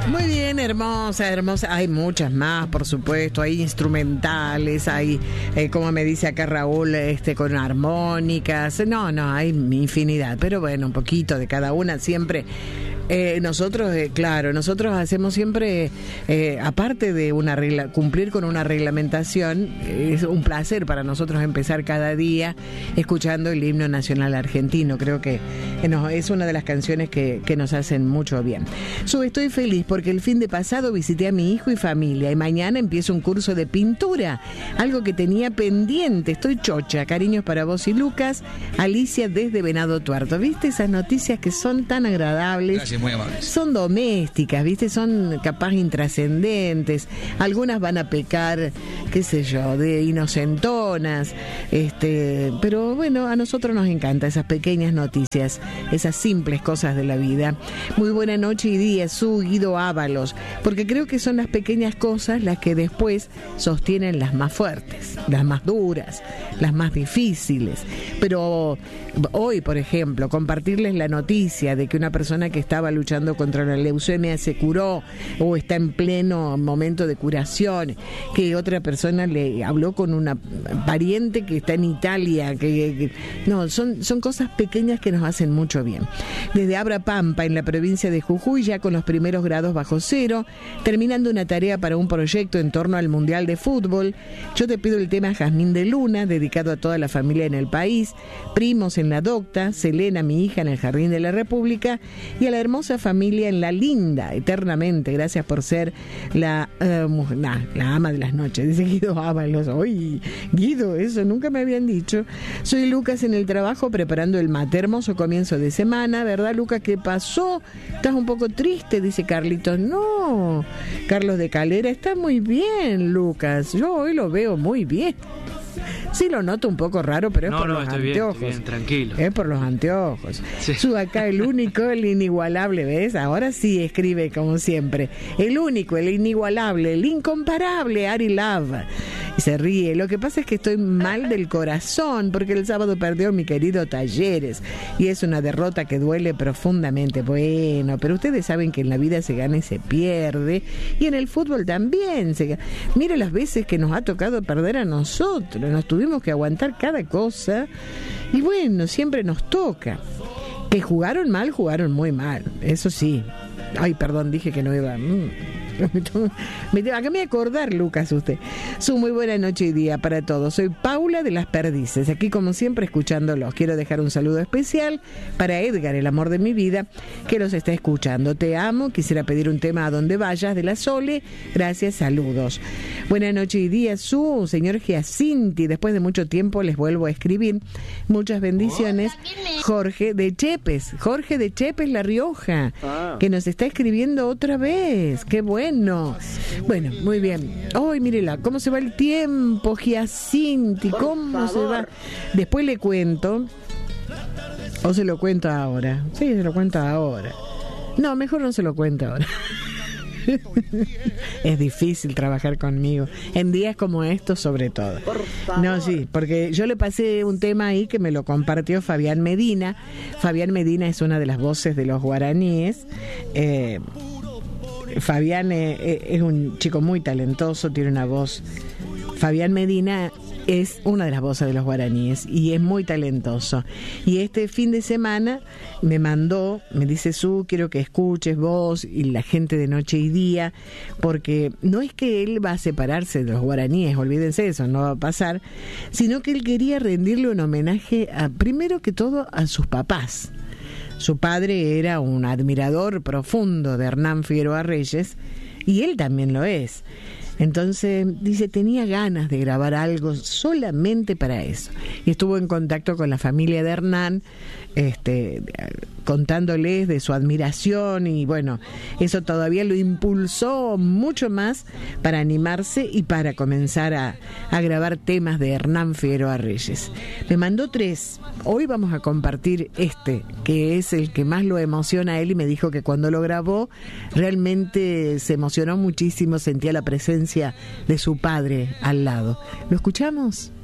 Muy bien, hermosa, hermosa. Hay muchas más, por supuesto. Hay instrumentales, hay, como me dice acá Raúl, con armónicas. No, hay infinidad. Pero bueno, un poquito de cada una siempre. Nosotros, claro, nosotros hacemos siempre, aparte de cumplir con una reglamentación, es un placer para nosotros empezar cada día escuchando el himno nacional argentino. Creo que es una de las canciones que nos hacen mucho bien. Estoy feliz porque el fin de pasado visité a mi hijo y familia y mañana empiezo un curso de pintura, algo que tenía pendiente. Estoy chocha. Cariños para vos y Lucas. Alicia desde Venado Tuerto. ¿Viste esas noticias que son tan agradables? Gracias, muy amables. Son domésticas, ¿viste? Son capaz intrascendentes. Algunas van a pecar, qué sé yo, de inocentonas. Pero bueno, a nosotros nos encanta esas pequeñas noticias, esas simples cosas de la vida. Muy buena noche y día, Guido Ábalos, porque creo que son las pequeñas cosas las que después sostienen las más fuertes, las más duras, las más difíciles. Pero hoy, por ejemplo, compartirles la noticia de que una persona que estaba luchando contra la leucemia se curó o está en pleno momento de curación, que otra persona le habló con una pariente que está en Italia, son cosas pequeñas que nos hacen mucho bien. Desde Abra Pampa, en la provincia de Jujuy, ya con los primeros grados bajo cero, terminando una tarea para un proyecto en torno al Mundial de Fútbol. Yo te pido el tema Jazmín de Luna, dedicado a toda la familia en el país, primos en la Docta, Selena, mi hija, en el Jardín de la República, y a la hermosa familia en La Linda, eternamente. Gracias por ser la ama de las noches, dice Guido Ábalos. Oye, Guido, eso nunca me habían dicho. Soy Lucas en el trabajo preparando el mate. Hermoso comienzo de semana, ¿verdad, Lucas? ¿Qué pasó? ¿Estás un poco triste? Dice Carlitos. No, Carlos de Calera, está muy bien, Lucas. Yo hoy lo veo muy bien. Sí, lo noto un poco raro, pero es por los anteojos. Bien, tranquilo. Es por los anteojos. Sí. Acá el único, el inigualable, ¿ves? Ahora sí escribe como siempre. El único, el inigualable, el incomparable, Ari Love. Y se ríe. Lo que pasa es que estoy mal del corazón porque el sábado perdió mi querido Talleres y es una derrota que duele profundamente. Bueno, pero ustedes saben que en la vida se gana y se pierde, y en el fútbol también se gana. Mire las veces que nos ha tocado perder a nosotros, nos tuvimos que aguantar cada cosa y bueno, siempre nos toca. Que jugaron mal, jugaron muy mal, eso sí. Ay, perdón, dije que no iba. Acá me voy a acordar, Lucas, usted. Su muy buena noche y día para todos. Soy Paula de Las Perdices, aquí como siempre escuchándolos. Quiero dejar un saludo especial para Edgar, el amor de mi vida, que los está escuchando. Te amo, quisiera pedir un tema A Donde Vayas de la Sole. Gracias, saludos. Buena noche y día, señor Giacinti. Después de mucho tiempo les vuelvo a escribir. Muchas bendiciones. Jorge de Chepes, La Rioja, que nos está escribiendo otra vez. Qué bueno. Bueno, muy bien. Ay, mírela, cómo se va el tiempo, Giacinti, cómo se va. Después le cuento. ¿O se lo cuento ahora? Sí, se lo cuento ahora. No, mejor no se lo cuento ahora. Es difícil trabajar conmigo en días como estos, sobre todo. No, sí, porque yo le pasé un tema ahí que me lo compartió Fabián Medina. Fabián Medina es una de las voces de los guaraníes. Fabián es un chico muy talentoso, tiene una voz. Fabián Medina es una de las voces de los guaraníes y es muy talentoso. Y este fin de semana me dice, quiero que escuches vos y la gente de Noche y Día, porque no es que él va a separarse de los guaraníes, olvídense eso, no va a pasar, sino que él quería rendirle un homenaje primero que todo a sus papás. Su padre era un admirador profundo de Hernán Figueroa Reyes y él también lo es. Entonces, dice, tenía ganas de grabar algo solamente para eso. Y estuvo en contacto con la familia de Hernán, contándoles de su admiración y bueno, eso todavía lo impulsó mucho más para animarse y para comenzar a grabar temas de Hernán Figueroa Reyes. Me mandó 3. Hoy vamos a compartir que es el que más lo emociona a él, y me dijo que cuando lo grabó realmente se emocionó muchísimo, sentía la presencia de su padre al lado. ¿Lo escuchamos?